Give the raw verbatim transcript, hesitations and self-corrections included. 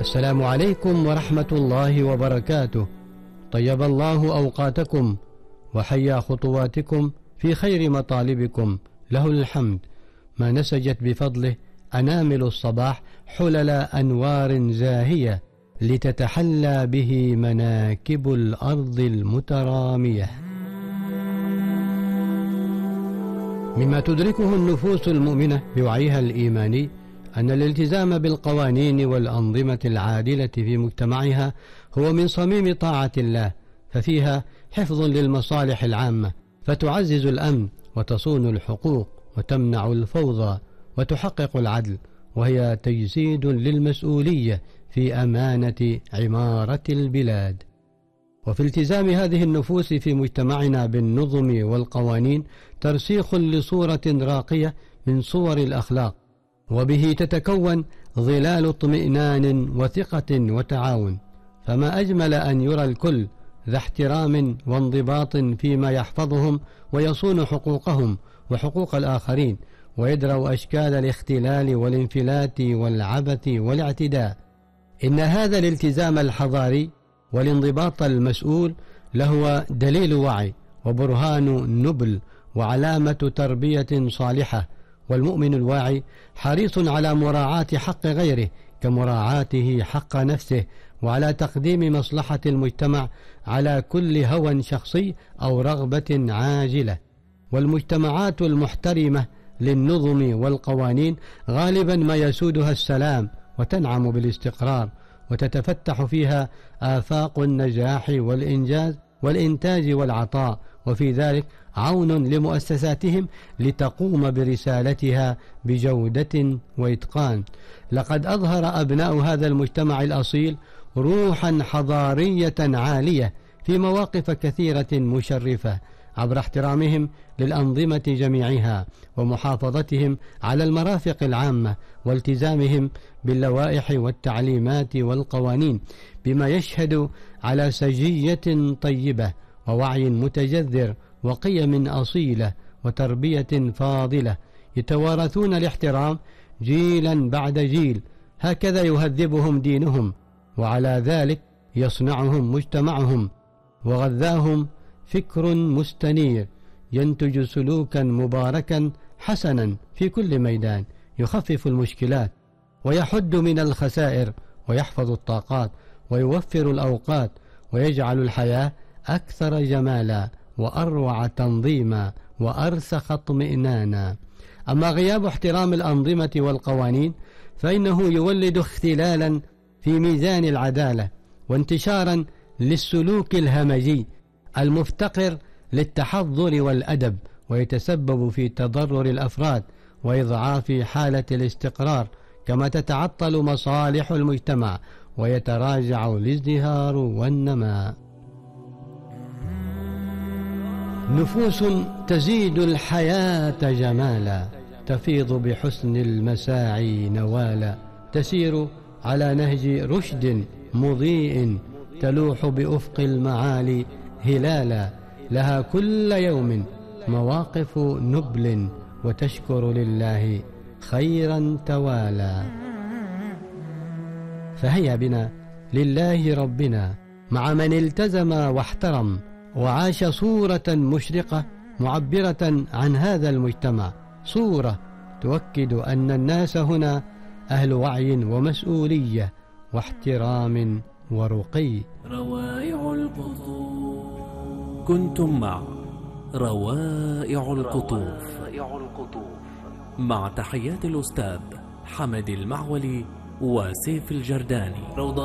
السلام عليكم ورحمة الله وبركاته. طيب الله أوقاتكم وحيا خطواتكم في خير مطالبكم، له الحمد. ما نسجت بفضله أنامل الصباح حلل أنوار زاهية لتتحلى به مناكب الأرض المترامية. مما تدركه النفوس المؤمنة بوعيها الإيماني أن الالتزام بالقوانين والأنظمة العادلة في مجتمعها هو من صميم طاعة الله، ففيها حفظ للمصالح العامة، فتعزز الأمن وتصون الحقوق وتمنع الفوضى وتحقق العدل، وهي تجسيد للمسؤولية في أمانة عمارة البلاد. وفي التزام هذه النفوس في مجتمعنا بالنظم والقوانين ترسيخ لصورة راقية من صور الأخلاق، وبه تتكون ظلال اطمئنان وثقة وتعاون. فما أجمل أن يرى الكل ذا احترام وانضباط فيما يحفظهم ويصون حقوقهم وحقوق الآخرين، ويدرأ أشكال الاختلال والانفلات والعبث والاعتداء. إن هذا الالتزام الحضاري والانضباط المسؤول لهو دليل وعي وبرهان نبل وعلامة تربية صالحة، والمؤمن الواعي حريص على مراعاة حق غيره كمراعاته حق نفسه، وعلى تقديم مصلحة المجتمع على كل هوى شخصي أو رغبة عاجلة. والمجتمعات المحترمة للنظم والقوانين غالبا ما يسودها السلام وتنعم بالاستقرار، وتتفتح فيها آفاق النجاح والإنجاز والإنتاج والعطاء، وفي ذلك عون لمؤسساتهم لتقوم برسالتها بجودة وإتقان. لقد أظهر أبناء هذا المجتمع الأصيل روحا حضارية عالية في مواقف كثيرة مشرفة عبر احترامهم للأنظمة جميعها ومحافظتهم على المرافق العامة والتزامهم باللوائح والتعليمات والقوانين، بما يشهد على سجية طيبة ووعي متجذر وقيم أصيلة وتربية فاضلة يتوارثون الاحترام جيلا بعد جيل. هكذا يهذبهم دينهم، وعلى ذلك يصنعهم مجتمعهم، وغذاهم فكر مستنير ينتج سلوكا مباركا حسنا في كل ميدان، يخفف المشكلات ويحد من الخسائر ويحفظ الطاقات ويوفر الأوقات، ويجعل الحياة أكثر جمالا وأروع تنظيما وأرسخ اطمئنانا. أما غياب احترام الأنظمة والقوانين فإنه يولد اختلالا في ميزان العدالة وانتشارا للسلوك الهمجي المفتقر للتحضر والأدب، ويتسبب في تضرر الأفراد وإضعاف حالة الاستقرار، كما تتعطل مصالح المجتمع ويتراجع الازدهار والنماء. نفوس تزيد الحياة جمالا، تفيض بحسن المساعي نوالا، تسير على نهج رشد مضيء، تلوح بأفق المعالي هلالا، لها كل يوم مواقف نبل، وتشكر لله خيرا توالى. فهيا بنا لله ربنا مع من التزم واحترم وعاش صورة مشرقة معبرة عن هذا المجتمع، صورة تؤكد أن الناس هنا أهل وعي ومسؤولية واحترام ورقي. روائع القطوف. كنتم مع روائع القطوف مع تحيات الأستاذ حمد المعولي وسيف الجرداني.